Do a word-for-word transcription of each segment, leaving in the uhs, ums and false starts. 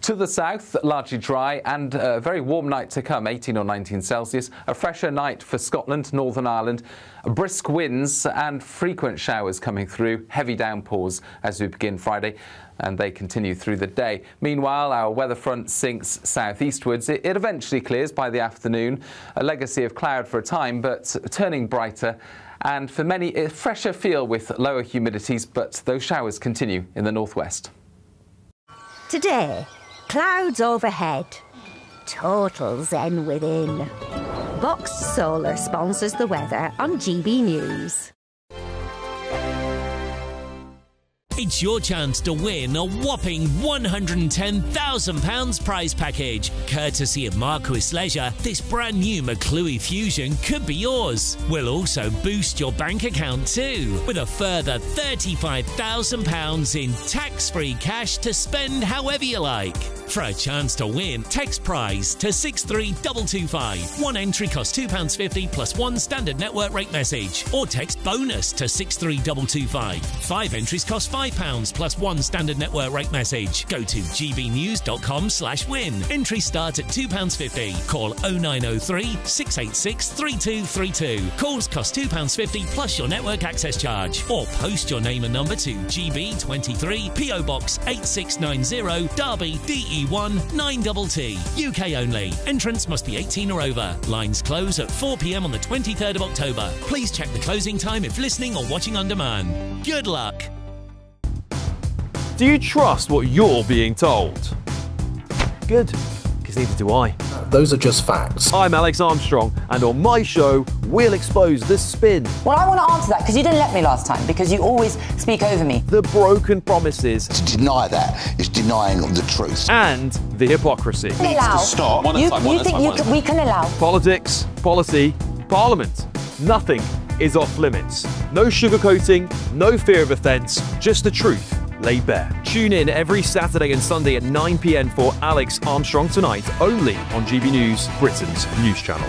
To the south, largely dry and a very warm night to come, eighteen or nineteen Celsius. A fresher night for Scotland, Northern Ireland. Brisk winds and frequent showers coming through. Heavy downpours as we begin Friday, and they continue through the day. Meanwhile, our weather front sinks southeastwards. It, it eventually clears by the afternoon. A legacy of cloud for a time, but turning brighter. And for many, a fresher feel with lower humidities, but those showers continue in the northwest. Today, clouds overhead, total zen within. Vox Solar sponsors the weather on G B News. It's your chance to win a whopping one hundred ten thousand pounds prize package. Courtesy of Marquis Leisure, this brand new McClue Fusion could be yours. We'll also boost your bank account too, with a further thirty-five thousand pounds in tax-free cash to spend however you like. For a chance to win, text prize to six three two two five. One entry costs two pounds fifty plus one standard network rate message. Or text bonus to six three two two five. Five entries cost five pounds plus one standard network rate message. Go to gbnews.com slash win. Entry starts at two pounds fifty. Call oh nine oh three, six eight six, three two three two. Calls cost two pounds fifty plus your network access charge. Or post your name and number to G B twenty-three, P O Box eight six nine zero, Derby, D E one nine T T. U K only. Entrance must be eighteen or over. Lines close at four p m on the twenty-third of October. Please check the closing time if listening or watching on demand. Good luck. Do you trust what you're being told? Good, because neither do I. Those are just facts. I'm Alex Armstrong, and on my show, we'll expose the spin. Well, I want to answer that, because you didn't let me last time, because you always speak over me. The broken promises. To deny that is denying the truth. And the hypocrisy. Needs allow. to stop. One you at a time, you one think at a you time, can, we can allow? Politics, policy, parliament. Nothing is off limits. No sugarcoating, no fear of offence, just the truth laid bare. Tune in every Saturday and Sunday at nine p m for Alex Armstrong Tonight, only on G B News, Britain's news channel.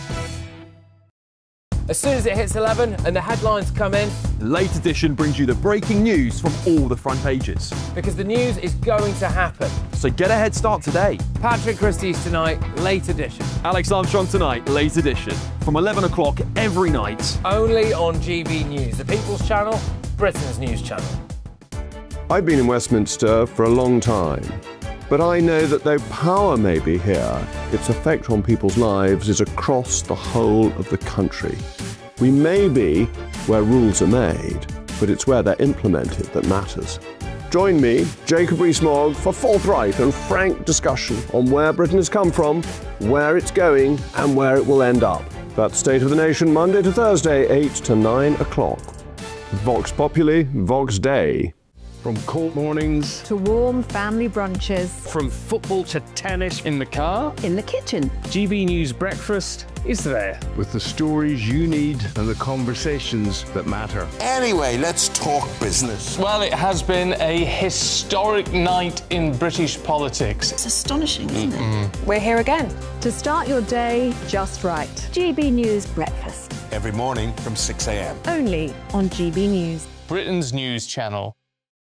As soon as it hits eleven and the headlines come in, Late Edition brings you the breaking news from all the front pages. because the news is going to happen. So get a head start today. Patrick Christie's Tonight, Late Edition. Alex Armstrong Tonight, Late Edition, from eleven o'clock every night. Only on G B News, the People's Channel, Britain's news channel. I've been in Westminster for a long time, but I know that though power may be here, its effect on people's lives is across the whole of the country. We may be where rules are made, but it's where they're implemented that matters. Join me, Jacob Rees-Mogg, for forthright and frank discussion on where Britain has come from, where it's going, and where it will end up. That's State of the Nation, Monday to Thursday, eight to nine o'clock. Vox Populi, Vox Dei. From cold mornings to warm family brunches, from football to tennis in the car, in the kitchen. G B News Breakfast is there with the stories you need and the conversations that matter. Anyway, let's talk business. Well, it has been a historic night in British politics. It's astonishing, isn't Mm-mm. it? We're here again to start your day just right. G B News Breakfast. Every morning from six a m Only on G B News. Britain's news channel.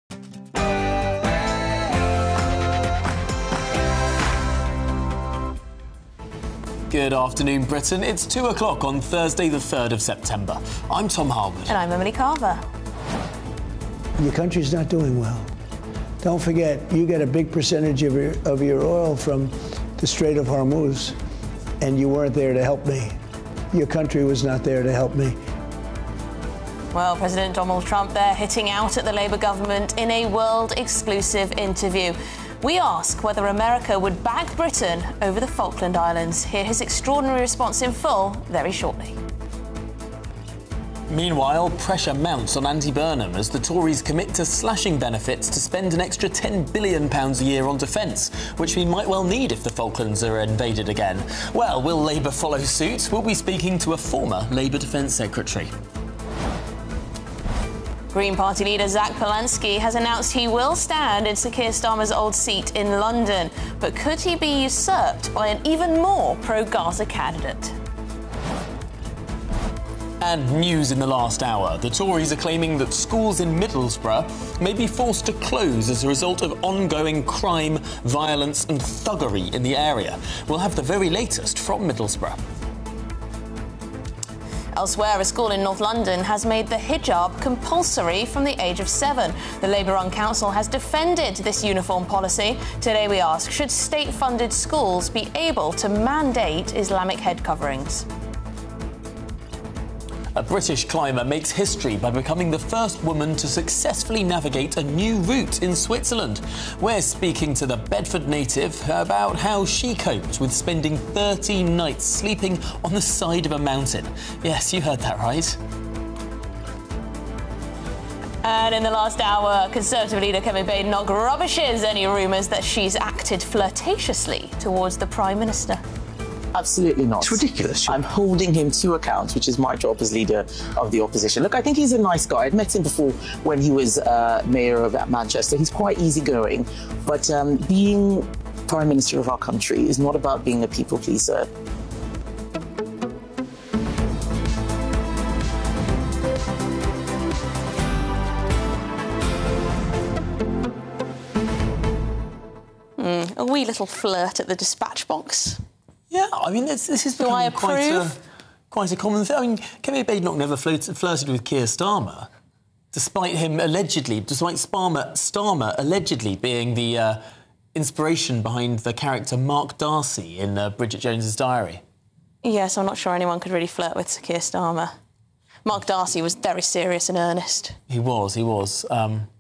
Good afternoon, Britain. It's two o'clock on Thursday, the third of September. I'm Tom Harwood. And I'm Emily Carver. Your country's not doing well. Don't forget, you get a big percentage of your, of your oil from the Strait of Hormuz, and you weren't there to help me. Your country was not there to help me. Well, President Donald Trump there hitting out at the Labour government in a world-exclusive interview. We ask whether America would back Britain over the Falkland Islands. Hear his extraordinary response in full very shortly. Meanwhile, pressure mounts on Andy Burnham as the Tories commit to slashing benefits to spend an extra ten billion pounds a year on defence, which we might well need if the Falklands are invaded again. Well, will Labour follow suit? We'll be speaking to a former Labour Defence Secretary. Green Party leader Zach Polanski has announced he will stand in Sir Keir Starmer's old seat in London. But could he be usurped by an even more pro-Gaza candidate? And news in the last hour. The Tories are claiming that schools in Middlesbrough may be forced to close as a result of ongoing crime, violence and thuggery in the area. We'll have the very latest from Middlesbrough. Elsewhere, a school in North London has made the hijab compulsory from the age of seven. The Labour-run council has defended this uniform policy. Today we ask, should state-funded schools be able to mandate Islamic head coverings? A British climber makes history by becoming the first woman to successfully navigate a new route in Switzerland. We're speaking to the Bedford native about how she coped with spending thirteen nights sleeping on the side of a mountain. Yes, you heard that right. And in the last hour, Conservative leader Kemi Badenoch rubbishes any rumours that she's acted flirtatiously towards the Prime Minister. Absolutely not. It's ridiculous. I'm holding him to account, which is my job as leader of the opposition. Look, I think he's a nice guy. I'd met him before when he was uh, mayor of Manchester. He's quite easygoing. But um, being Prime Minister of our country is not about being a people pleaser. Mm, a wee little flirt at the dispatch box. Yeah, I mean, this, this is becoming quite a, quite a common thing. I mean, Kemi Badenoch never flirted, flirted with Keir Starmer, despite him allegedly, despite Starmer, Starmer allegedly being the uh, inspiration behind the character Mark Darcy in uh, Bridget Jones's Diary. Yes, I'm not sure anyone could really flirt with Keir Starmer. Mark Darcy was very serious and earnest. He was, he was. Um,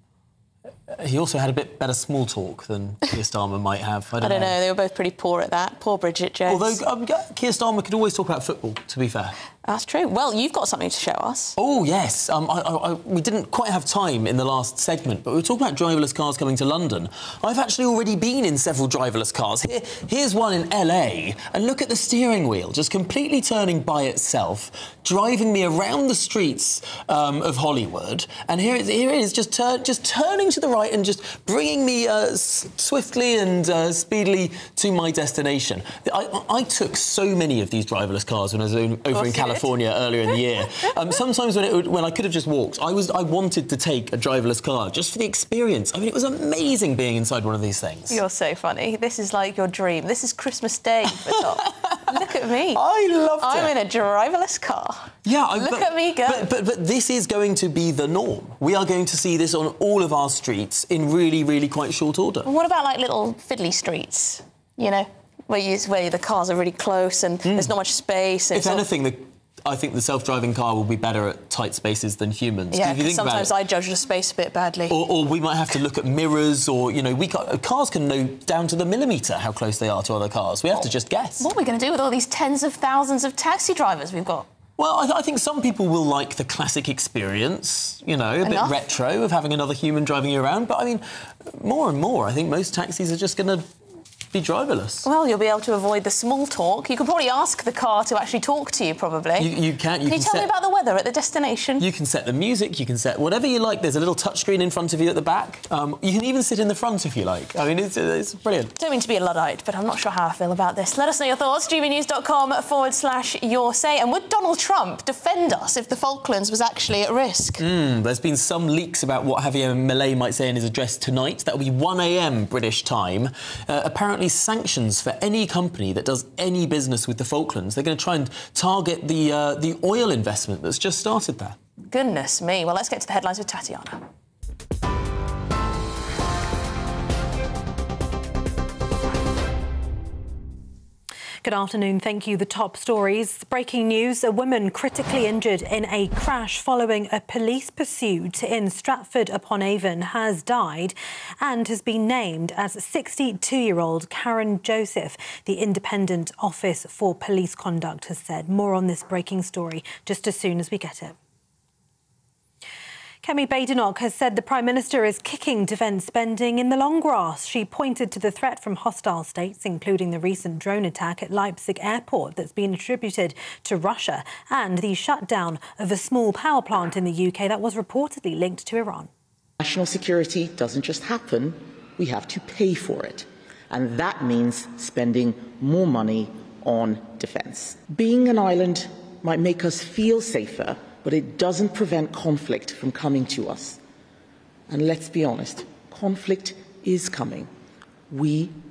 He also had a bit better small talk than Keir Starmer might have. I don't, I don't know. know. They were both pretty poor at that. Poor Bridget Jones. Although um, Keir Starmer could always talk about football, to be fair. That's true. Well, you've got something to show us. Oh, yes. Um, I, I, I, we didn't quite have time in the last segment, but we were talking about driverless cars coming to London. I've actually already been in several driverless cars. Here, here's one in L A, and look at the steering wheel, just completely turning by itself, driving me around the streets um, of Hollywood. And here it, here it is, just, tur just turning to the right and just bringing me uh, s swiftly and uh, speedily to my destination. I, I took so many of these driverless cars when I was over in California. California earlier in the year. Um, sometimes when, it, when I could have just walked, I was I wanted to take a driverless car just for the experience. I mean, it was amazing being inside one of these things. You're so funny. This is like your dream. This is Christmas Day for Tom. Look at me. I loved I'm it. in a driverless car. Yeah, I, Look but, at me go. But, but, but this is going to be the norm. We are going to see this on all of our streets in really, really quite short order. Well, what about, like, little fiddly streets, you know, where, you, where the cars are really close and mm. there's not much space? And if anything, the I think the self-driving car will be better at tight spaces than humans. Yeah, because sometimes I judge the space a bit badly. Or, or we might have to look at mirrors, or, you know, we ca cars can know down to the millimetre how close they are to other cars. We have oh. to just guess. What are we going to do with all these tens of thousands of taxi drivers we've got? Well, I, th I think some people will like the classic experience, you know, a Enough. bit retro of having another human driving you around. But, I mean, more and more, I think most taxis are just going to be driverless. Well, you'll be able to avoid the small talk. You could probably ask the car to actually talk to you, probably. You, you can. You can, can you tell set, me about the weather at the destination? You can set the music, you can set whatever you like. There's a little touchscreen in front of you at the back. Um, you can even sit in the front if you like. I mean, it's, it's brilliant. Don't mean to be a Luddite, but I'm not sure how I feel about this. Let us know your thoughts. gbnews.com forward slash your say. And would Donald Trump defend us if the Falklands was actually at risk? Mm, there's been some leaks about what Javier Milei might say in his address tonight. That will be one A M British time. Uh, apparently sanctions for any company that does any business with the Falklands. They're going to try and target the, uh, the oil investment that's just started there. Goodness me. Well, let's get to the headlines with Tatiana. Good afternoon. Thank you. The top stories. Breaking news. A woman critically injured in a crash following a police pursuit in Stratford-upon-Avon has died and has been named as sixty-two-year-old Karen Joseph, the Independent Office for Police Conduct has said. More on this breaking story just as soon as we get it. Kemi Badenoch has said the Prime Minister is kicking defence spending in the long grass. She pointed to the threat from hostile states, including the recent drone attack at Leipzig airport that's been attributed to Russia, and the shutdown of a small power plant in the U K that was reportedly linked to Iran. National security doesn't just happen, we have to pay for it. And that means spending more money on defence. Being an island might make us feel safer, but it doesn't prevent conflict from coming to us. And let's be honest, conflict is coming. We